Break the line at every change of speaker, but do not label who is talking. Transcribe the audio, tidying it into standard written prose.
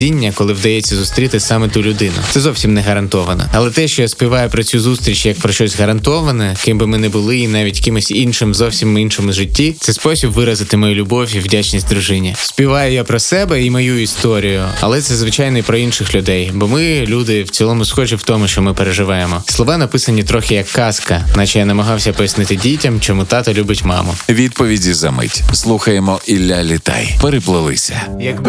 коли вдається зустріти саме ту людину. Це зовсім не гарантовано. Але те, що я співаю про цю зустріч як про щось гарантоване, ким би ми не були, і навіть кимось іншим, зовсім іншому житті, це спосіб виразити мою любов і вдячність дружині. Співаю я про себе і мою історію, але це звичайно і про інших людей, бо ми, люди, в цілому схожі в тому, що ми переживаємо. Слова написані трохи як казка, наче я намагався пояснити дітям, чому тато любить маму.
Відповіді за мить. Слухаємо «Ілля, літай». Переплелися.
Якби